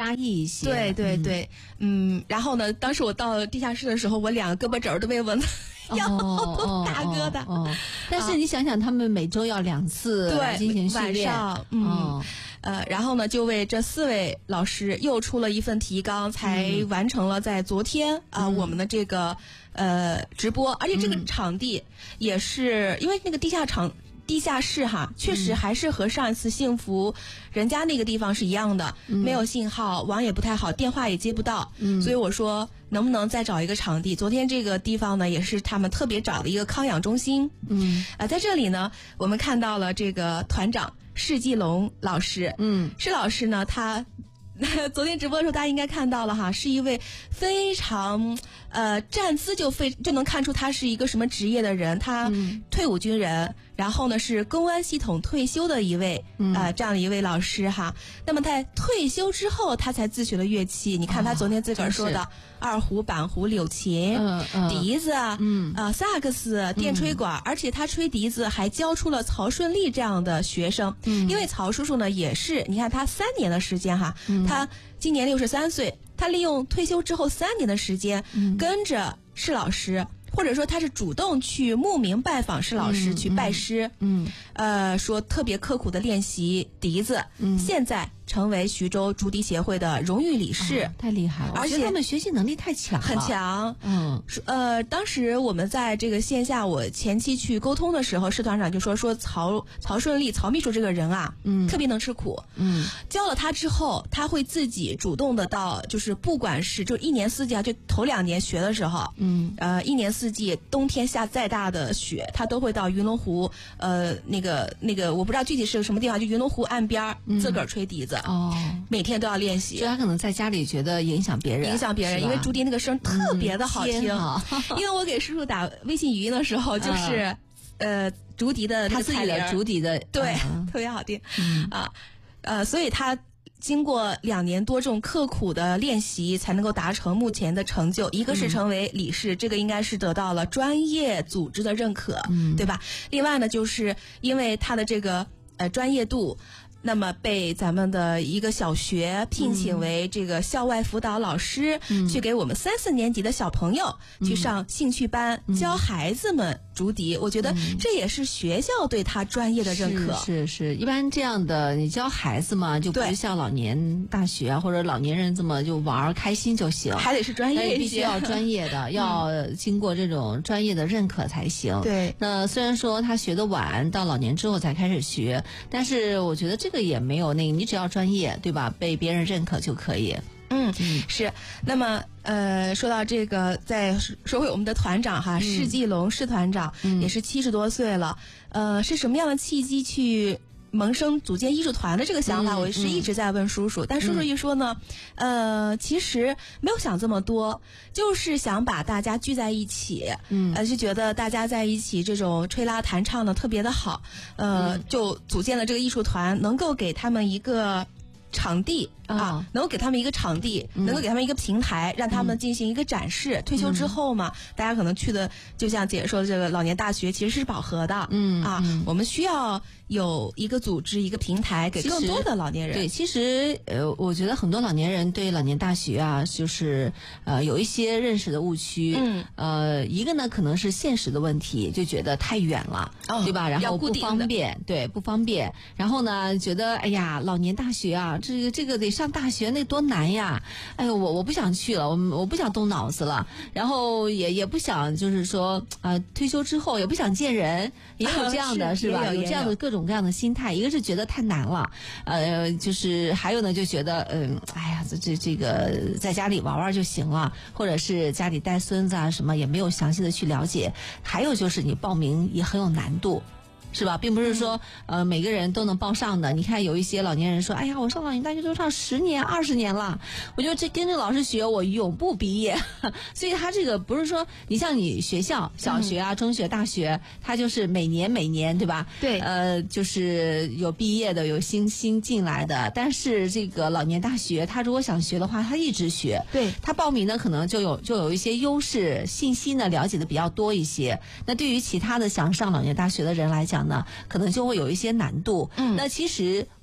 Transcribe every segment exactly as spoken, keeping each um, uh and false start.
压抑一些。 对对对，嗯，然后呢，当时我到地下室的时候，我两个胳膊肘都被蚊子咬都大疙瘩。 哦，但是你想想，他们每周要两次对进行训练， 晚上，嗯。呃，然后呢，就为这四位老师又出了一份提纲，才完成了在昨天啊、呃嗯、我们的这个呃直播，而且这个场地也是、嗯、因为那个地下场。地下室哈，确实还是和上一次幸福人家那个地方是一样的，嗯、没有信号，网也不太好，电话也接不到，嗯、所以我说能不能再找一个场地？昨天这个地方呢，也是他们特别找的一个康养中心，嗯，啊、呃，在这里呢，我们看到了这个团长释继龙老师，嗯，释老师呢，他。昨天直播的时候，大家应该看到了哈，是一位非常呃站姿就非就能看出他是一个什么职业的人。他退伍军人，然后呢是公安系统退休的一位、嗯、呃这样的一位老师哈。那么在退休之后，他才自学了乐器。你看他昨天自个儿说的、哦、二胡、板胡、柳琴、嗯嗯、笛子，嗯啊、呃、萨克斯、电吹管、嗯，而且他吹笛子还教出了曹顺利这样的学生。嗯，因为曹叔叔呢也是，你看他三年的时间哈。嗯他今年六十三岁，他利用退休之后三年的时间，嗯、跟着释老师，或者说他是主动去慕名拜访释老师、嗯、去拜师，嗯，呃，说特别刻苦的练习笛子，嗯，现在成为徐州竹笛协会的荣誉理事， 哦、太厉害了！而且他们学习能力太强了， 很强。嗯，呃，当时我们在这个线下，我前期去沟通的时候，释团长就说说曹曹顺利曹秘书这个人啊，嗯，特别能吃苦，嗯，教了他之后，他会自己主动的到，就是不管是就一年四季啊，就头两年学的时候，嗯，呃，一年四季冬天下再大的雪，他都会到云龙湖，呃，那个那个我不知道具体是什么地方，就云龙湖岸边、嗯、自个儿吹笛子。哦，每天都要练习， 所以他可能在家里觉得影响别人， 影响别人，因为竹笛那个声特别的好听。嗯、因为我给叔叔打微信语音的时候，就是、嗯、呃竹笛的那个彩铃， 他自己的竹笛的， 对， 嗯、 特别好听、嗯、啊，呃，所以他经过两年多这种刻苦的练习，才能够达成目前的成就。一个是成为理事，嗯、这个应该是得到了专业组织的认可，嗯、对吧？另外呢，就是因为他的这个呃专业度。那么被咱们的一个小学聘请为这个校外辅导老师，嗯、去给我们三四年级的小朋友、嗯、去上兴趣班，嗯、教孩子们竹笛。我觉得这也是学校对他专业的认可。 是是是，一般这样的你教孩子嘛，就不是像老年大学啊或者老年人这么就玩开心就行， 还得是专业一些， 必须要专业的，要经过这种专业的认可才行。 对， 那虽然说他学得晚，到老年之后才开始学，但是我觉得这个也没有那个，你只要专业，对吧？被别人认可就可以。 嗯，是。那么，呃，说到这个，再说回我们的团长哈，释继龙释团长、嗯、也是七十多岁了。呃，是什么样的契机去萌生组建艺术团的这个想法？嗯、我是一直在问叔叔，嗯、但叔叔一说呢，呃，其实没有想这么多，就是想把大家聚在一起，嗯，呃，就觉得大家在一起这种吹拉弹唱的特别的好，呃，嗯、就组建了这个艺术团，能够给他们一个场地。啊，能够给他们一个场地，嗯、能够给他们一个平台，让他们进行一个展示。嗯、退休之后嘛，大家可能去的，就像姐说的，这个老年大学其实是饱和的。嗯啊，嗯我们需要有一个组织、一个平台，给更多的老年人。 对，其实呃，我觉得很多老年人对老年大学啊，就是呃有一些认识的误区。嗯。呃，一个呢可能是现实的问题，就觉得太远了，哦、对吧？然后不方便，对，不方便。然后呢，觉得哎呀，老年大学啊，这个这个得。上大学那多难呀！哎呦，我我不想去了，我我不想动脑子了，然后也也不想，就是说啊、呃，退休之后也不想见人，也有这样的是, 是吧？有这样的各种各样的心态。一个是觉得太难了，呃，就是还有呢，就觉得嗯、呃，哎呀，这这这个在家里玩玩就行了，或者是家里带孙子啊什么，也没有详细的去了解。还有就是你报名也很有难度。是吧？并不是说呃每个人都能报上的。你看有一些老年人说，哎呀，我上老年大学都上十年、二十年了，我觉得这跟着老师学，我永不毕业。所以他这个不是说你像你学校小学啊、嗯、中学、大学，他就是每年每年对吧？ 对， 呃，就是有毕业的，有新新进来的。但是这个老年大学，他如果想学的话，他一直学。 对， 他报名呢，可能就有就有一些优势，信息呢了解的比较多一些。那对于其他的想上老年大学的人来讲呢，可能就会有一些难度。嗯，那其实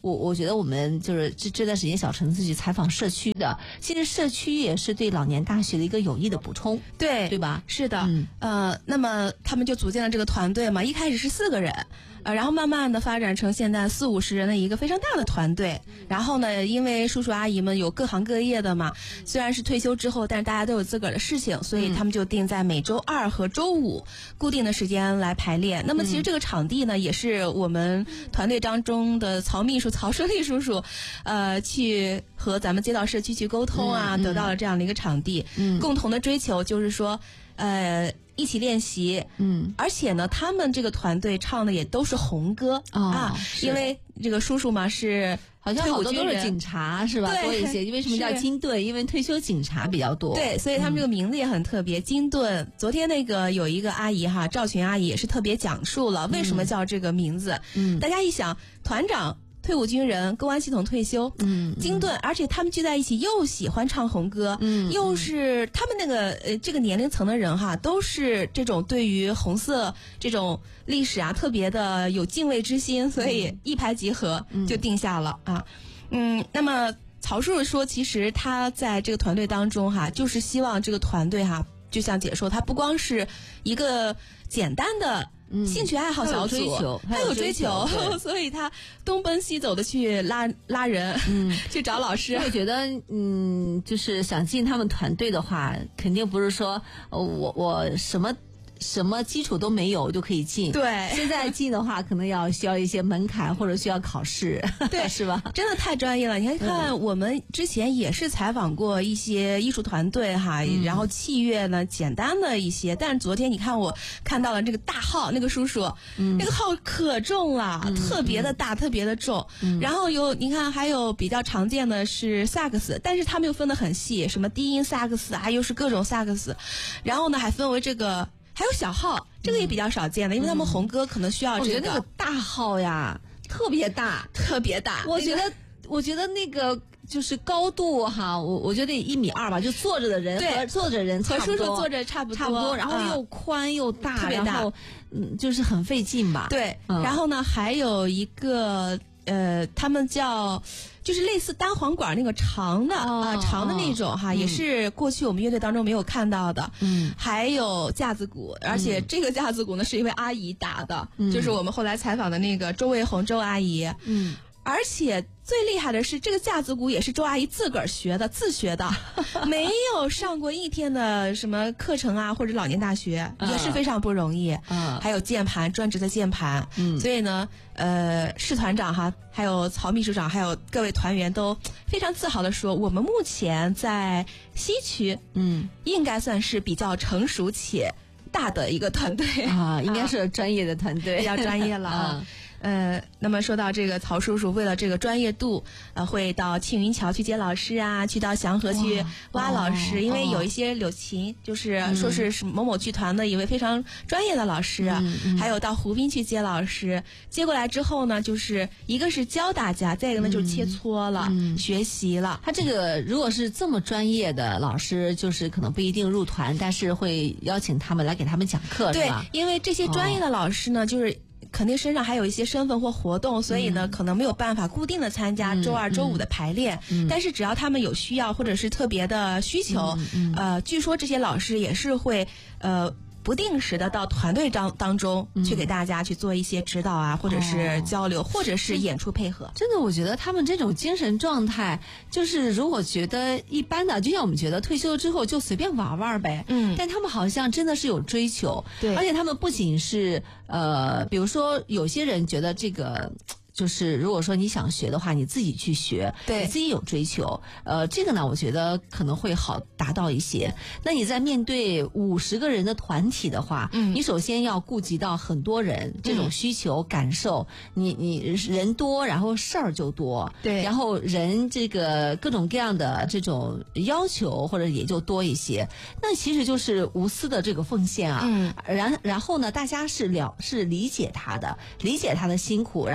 我我觉得我们就是这这段时间小橙子去采访社区的，其实社区也是对老年大学的一个有益的补充， 对对吧？ 是的， 嗯、 呃，那么他们就组建了这个团队嘛，一开始是四个人。呃，然后慢慢的发展成现在四五十人的一个非常大的团队。然后呢，因为叔叔阿姨们有各行各业的嘛，虽然是退休之后，但是大家都有自个儿的事情，所以他们就定在每周二和周五固定的时间来排练。那么其实这个场地呢，也是我们团队当中的曹秘书曹顺利叔叔，呃，去和咱们街道社区去沟通啊，得到了这样的一个场地。嗯，共同的追求就是说，呃。一起练习，嗯，而且呢，他们这个团队唱的也都是红歌、哦、啊，因为这个叔叔嘛是好像好多都是警察是吧？多一些，为什么叫金盾？因为退休警察比较多。 对，所以他们这个名字也很特别，嗯、金盾。昨天那个有一个阿姨哈，赵群阿姨也是特别讲述了为什么叫这个名字。嗯，大家一想，团长。退伍军人，公安系统退休，嗯，金盾，而且他们聚在一起，又喜欢唱红歌，嗯，又是他们那个呃这个年龄层的人哈，都是这种对于红色这种历史啊特别的有敬畏之心，所以一拍即合就定下了、嗯、啊，嗯，那么曹叔叔说，其实他在这个团队当中哈，就是希望这个团队哈，就像姐说，他不光是一个简单的。兴趣爱好小组， 他有追求，所以他东奔西走的去拉拉人，嗯，去找老师。 我觉得，嗯，就是想进他们团队的话，肯定不是说，呃、我我什么。什么基础都没有就可以进， 对， 现在进的话可能要需要一些门槛或者需要考试， 对， 是吧？ 真的太专业了。你看看我们之前也是采访过一些艺术团队哈、嗯，然后器乐呢简单的一些，但是昨天你看我看到了这个大号，那个叔叔，嗯、那个号可重了、嗯，特别的大，嗯、特别的重。嗯、然后有你看还有比较常见的是萨克斯，但是他们又分得很细，什么低音萨克斯啊，又是各种萨克斯，然后呢还分为这个。还有小号，这个也比较少见的，嗯、因为他们红歌可能需要这个。 我觉得那个大号呀，特别大， 特别大。 我觉得，那个、我觉得那个就是高度哈，我我觉得一米二吧，就坐着的人和坐着人差不多， 和叔叔坐着差不多， 差不多。然后又宽又大，特别大，然后嗯，就是很费劲吧。 对、嗯，然后呢，还有一个呃，他们叫。就是类似单簧管那个长的啊、哦呃，长的那种哈、嗯，也是过去我们乐队当中没有看到的。嗯，还有架子鼓，而且这个架子鼓呢是一位阿姨打的，嗯、就是我们后来采访的那个周卫红周阿姨。嗯，而且最厉害的是，这个架子鼓也是周阿姨自个儿学的，自学的，没有上过一天的什么课程啊，或者老年大学，嗯、也是非常不容易。嗯，还有键盘，专职的键盘。嗯，所以呢。呃，市团长哈，还有曹秘书长，还有各位团员都非常自豪地说，我们目前在西区，嗯，应该算是比较成熟且大的一个团队啊，应该是专业的团队， 比较专业了啊。呃，那么说到这个曹叔叔，为了这个专业度，呃，会到庆云桥去接老师啊，去到祥和去挖老师，因为有一些柳琴，就是说是是某某剧团的一位非常专业的老师，嗯嗯、还有到湖滨去接老师，接过来之后呢，就是一个是教大家，再一个呢就是切磋了，嗯、学习了。 他这个如果是这么专业的老师，就是可能不一定入团，但是会邀请他们来给他们讲课，是吧？ 对，因为这些专业的老师呢，哦、就是。肯定身上还有一些身份或活动，所以呢，嗯、可能没有办法固定的参加周二、周五的排练。嗯、但是只要他们有需要或者是特别的需求，嗯嗯、呃，据说这些老师也是会呃不定时的到团队当当中去给大家去做一些指导啊，嗯、或者是交流，哦、或者是演出配合。 真的，我觉得他们这种精神状态，就是如果觉得一般的，就像我们觉得退休之后就随便玩玩呗。嗯，但他们好像真的是有追求，对，而且他们不仅是呃，比如说有些人觉得这个。就是如果说你想学的话，你自己去学，对，你自己有追求，呃，这个呢，我觉得可能会好达到一些。那你在面对五十个人的团体的话，嗯，你首先要顾及到很多人这种需求、嗯、感受，你你人多，然后事儿就多，对，然后人这个各种各样的这种要求或者也就多一些。那其实就是无私的这个奉献啊，嗯，然然后呢，大家是了是理解他的，理解他的辛苦，然后配合。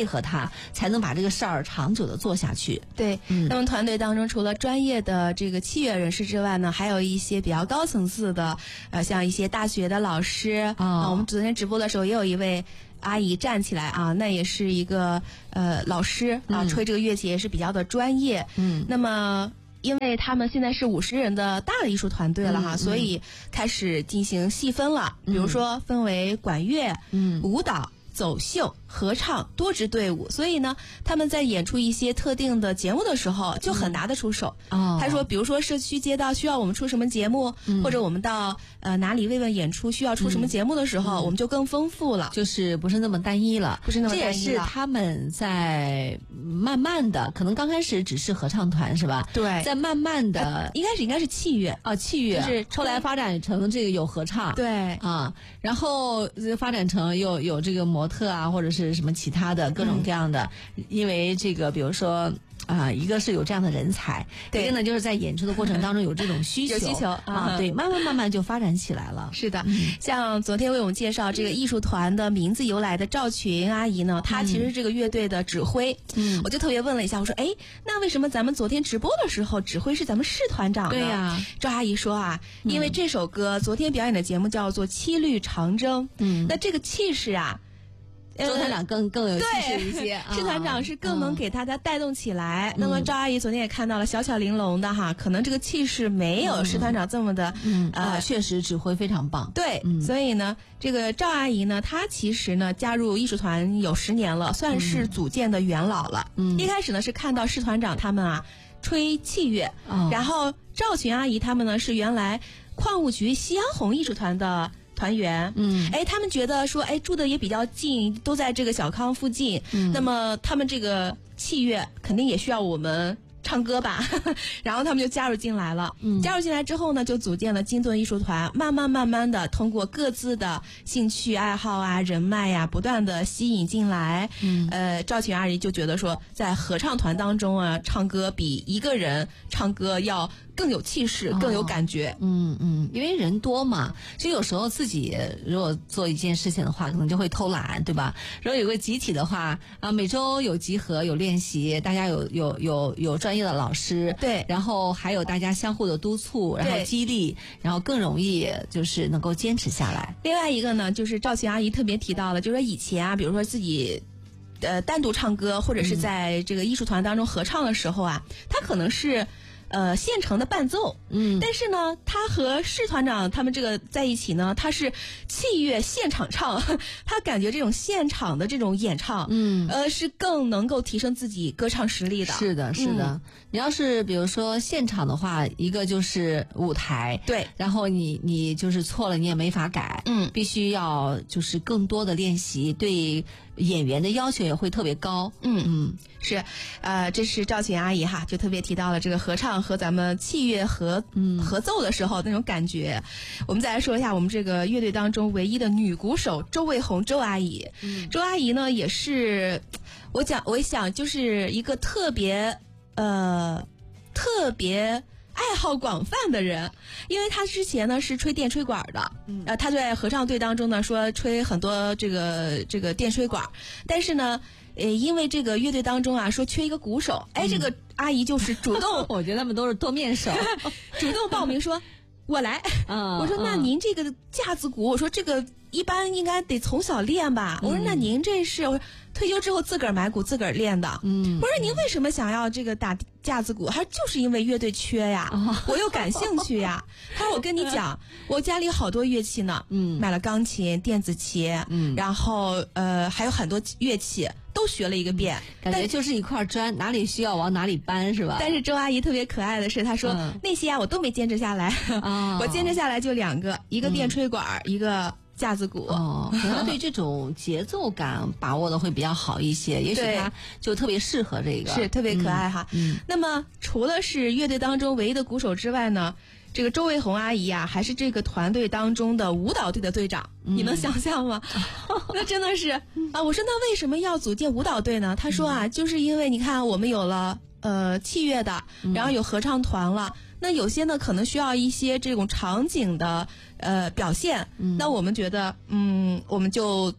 合他，才能把这个事儿长久的做下去。 对，嗯、那么团队当中除了专业的这个器乐人士之外呢，还有一些比较高层次的，呃，像一些大学的老师、哦、啊。我们昨天直播的时候也有一位阿姨站起来啊，那也是一个呃老师啊，吹这个乐器也是比较的专业。嗯，那么因为他们现在是五十人的大的艺术团队了哈、嗯，所以开始进行细分了，嗯、比如说分为管乐、嗯、舞蹈、走秀、合唱多支队伍，所以呢，他们在演出一些特定的节目的时候就很拿得出手。嗯、他说，比如说社区街道需要我们出什么节目，嗯、或者我们到呃哪里慰问演出需要出什么节目的时候，嗯、我们就更丰富了， 就是不是那么单一了， 不是那么单一了。 这也是他们在慢慢的，可能刚开始只是合唱团是吧？ 对， 在慢慢的， 呃、应该是应该是器乐啊，器乐， 就是后来发展成这个有合唱， 对啊，然后发展成有有这个模特啊，或者是什么其他的各种各样的，嗯、因为这个比如说。啊，一个是有这样的人才，一个呢就是在演出的过程当中有这种需求， 有需求啊，对，慢慢慢慢就发展起来了。 是的，嗯、像昨天为我们介绍这个艺术团的名字由来的赵群阿姨呢，她其实是这个乐队的指挥。嗯，我就特别问了一下，我说，哎，那为什么咱们昨天直播的时候指挥是咱们市团长呢？ 对呀、啊， 赵阿姨说啊，因为这首歌昨天表演的节目叫做《七律长征》，嗯，那这个气势啊。 周团长更更有气势一些， 市团长是更能给大家带动起来。嗯、那么赵阿姨昨天也看到了小巧玲珑的哈，可能这个气势没有市团长这么的， 嗯呃，确实指挥非常棒。 对，嗯、所以呢，这个赵阿姨呢，她其实呢加入艺术团有十年了，算是组建的元老了。嗯，一开始呢是看到市团长他们啊吹器乐，哦、然后赵群阿姨他们呢是原来矿务局夕阳红艺术团的。团员，嗯，哎，他们觉得说，哎，住的也比较近，都在这个小康附近，嗯，那么他们这个器乐肯定也需要我们唱歌吧，然后他们就加入进来了。嗯，加入进来之后呢，就组建了金盾艺术团，慢慢慢慢的通过各自的兴趣爱好啊、人脉呀、啊，不断的吸引进来。嗯，呃，赵群阿姨就觉得说，在合唱团当中啊，唱歌比一个人唱歌要更有气势，更有感觉。 哦、嗯嗯，因为人多嘛，其实有时候自己如果做一件事情的话，可能就会偷懒，对吧？如果有个集体的话，啊，每周有集合、有练习，大家有有有有专业的老师， 对， 然后还有大家相互的督促，然后激励，然后更容易就是能够坚持下来。 另外一个呢，就是赵群阿姨特别提到了，就是说以前啊，比如说自己。呃，单独唱歌或者是在这个艺术团当中合唱的时候啊，嗯、他可能是。呃，现成的伴奏，嗯，但是呢，他和市团长他们这个在一起呢，他是器乐现场唱，他感觉这种现场的这种演唱，嗯，呃，是更能够提升自己歌唱实力的。 是的，是的。嗯、你要是比如说现场的话，一个就是舞台， 对， 然后你你就是错了，你也没法改，嗯，必须要就是更多的练习，对演员的要求也会特别高， 嗯嗯，是，呃，这是赵群阿姨哈，就特别提到了这个合唱。和咱们器乐合嗯合奏的时候那种感觉，我们再来说一下我们这个乐队当中唯一的女鼓手周卫红周阿姨。嗯、周阿姨呢也是，我讲我想就是一个特别呃特别爱好广泛的人，因为她之前呢是吹电吹管的，嗯、呃她在合唱队当中呢说吹很多这个这个电吹管，但是呢。呃，因为这个乐队当中啊，说缺一个鼓手，哎，这个阿姨就是主动， 我觉得他们都是多面手， 主动报名说，我来。嗯、我说那您这个架子鼓，我说这个一般应该得从小练吧。我说那您这是我说退休之后自个儿买鼓自个儿练的。嗯，我说您为什么想要这个打架子鼓？他说就是因为乐队缺呀，哦、我又感兴趣呀。他说我跟你讲，我家里有好多乐器呢，嗯，买了钢琴、电子琴，嗯，然后呃还有很多乐器。都学了一个遍， 感觉就是一块砖，哪里需要往哪里搬，是吧？ 但是周阿姨特别可爱的是，她说、嗯、那些啊我都没坚持下来，哦、我坚持下来就两个，一个电吹管，嗯、一个架子鼓。 哦，可能对这种节奏感把握的会比较好一些，也许他就特别适合这个， 是特别可爱哈。嗯，那么除了是乐队当中唯一的鼓手之外呢？这个周卫红阿姨啊，还是这个团队当中的舞蹈队的队长，嗯、你能想象吗？那真的是啊！我说那为什么要组建舞蹈队呢？他说啊，嗯、就是因为你看我们有了呃器乐的，然后有合唱团了，嗯、那有些呢可能需要一些这种场景的呃表现，嗯、那我们觉得嗯，我们就。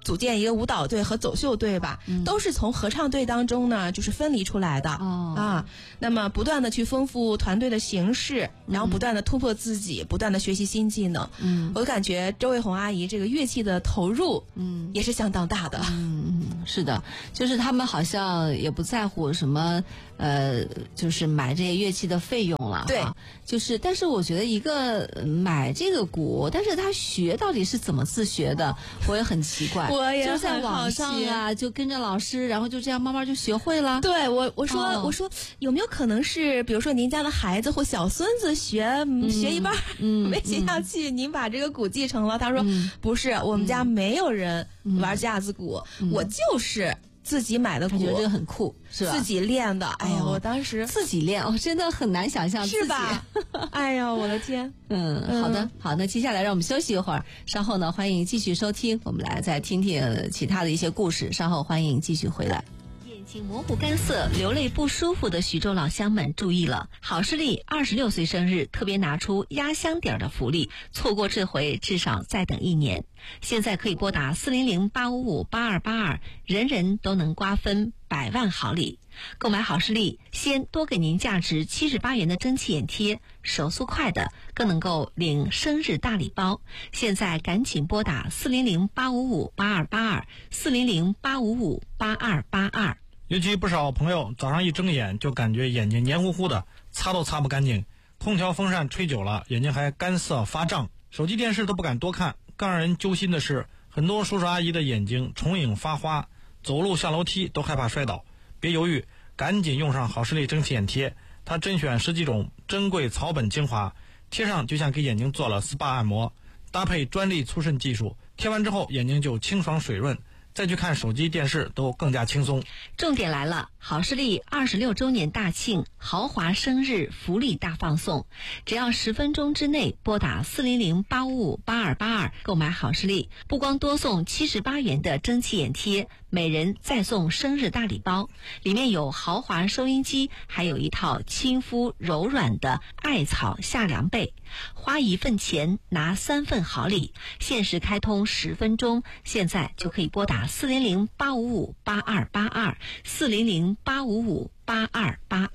组建一个舞蹈队和走秀队吧，嗯、都是从合唱队当中呢就是分离出来的、哦、啊。那么不断的去丰富团队的形式，然后不断的突破自己，不断的学习新技能。嗯，我感觉周卫红阿姨这个乐器的投入，嗯，也是相当大的。 嗯，是的，就是他们好像也不在乎什么，呃，就是买这些乐器的费用了。 对， 就是，但是我觉得一个买这个鼓，但是他学到底是怎么自学的，我也很奇怪。 我也就在网上啊，就跟着老师，然后就这样慢慢就学会了。 对我，我说、哦、我说有没有可能是，比如说您家的孩子或小孙子学、嗯、学一半，嗯，没学下去，嗯、您把这个鼓继承了？他说、嗯、不是，我们家没有人玩架子鼓，嗯、我就是自己买的鼓， 我觉得这个很酷，是吧？ 自己练的。哎呀， 哦、 我当时自己练，我、哦、真的很难想象自己， 是吧？哎呀，我的天！ 嗯，嗯好的，好，那接下来让我们休息一会儿，稍后呢，欢迎继续收听，我们来再听听其他的一些故事，稍后欢迎继续回来。 眼睛模糊干涩、流泪不舒服的徐州老乡们注意了！好视力二十六岁生日特别拿出压箱底儿的福利，错过这回至少再等一年。现在可以拨打四零零八五五八二八二，人人都能瓜分百万好礼。购买好视力，先多给您价值七十八元的蒸汽眼贴，手速快的更能够领生日大礼包。现在赶紧拨打四零零八五五八二八二，四零零八五五八二八二。 尤其不少朋友早上一睁眼就感觉眼睛黏糊糊的，擦都擦不干净，空调风扇吹久了眼睛还干涩发胀，手机电视都不敢多看。更让人揪心的是，很多叔叔阿姨的眼睛重影发花，走路下楼梯都害怕摔倒。别犹豫，赶紧用上好视力蒸汽眼贴，它甄选十几种珍贵草本精华，贴上就像给眼睛做了 S P A 按摩，搭配专利促渗技术，贴完之后眼睛就清爽水润，再去看手机电视都更加轻松。 重点来了，好视力二十六周年大庆豪华生日福利大放送，只要十分钟之内拨打四零零八五五八二八二购买好视力，不光多送七十八元的蒸汽眼贴，每人再送生日大礼包，里面有豪华收音机，还有一套亲肤柔软的艾草夏凉被。花一份钱拿三份好礼，限时开通十分钟，现在就可以拨打四零零八五五八二八二，四零零八五五八二八二。